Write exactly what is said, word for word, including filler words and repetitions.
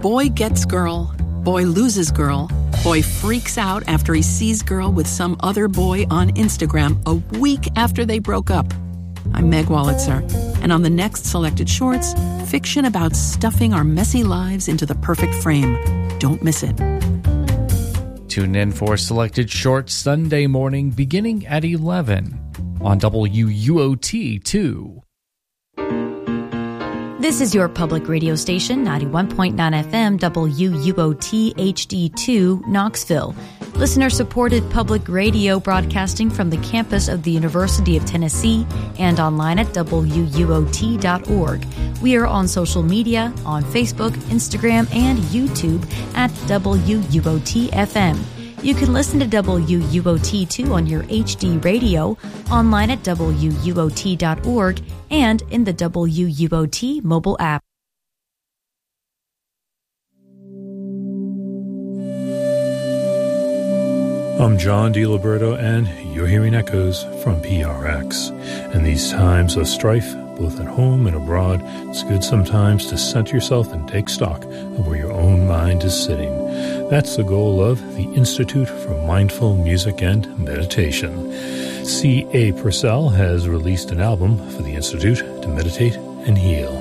Boy gets girl, boy loses girl, boy freaks out after he sees girl with some other boy on Instagram a week after they broke up. I'm Meg Wolitzer, and on the next Selected Shorts, fiction about stuffing our messy lives into the perfect frame. Don't miss it. Tune in for Selected Shorts Sunday morning beginning at eleven on W U O T two. This is your public radio station, ninety-one point nine F M, W U O T H D two, Knoxville. Listener-supported public radio broadcasting from the campus of the University of Tennessee and online at W U O T dot org. We are on social media, on Facebook, Instagram, and YouTube at W U O T F M. You can listen to W U O T two on your H D radio, online at W U O T dot org, and in the W U O T mobile app. I'm John DiLiberto, and you're hearing echoes from P R X. In these times of strife, both at home and abroad, it's good sometimes to center yourself and take stock of where your own mind is sitting. That's the goal of the Institute for Mindful Music and Meditation. C A. Purcell has released an album for the Institute to meditate and heal.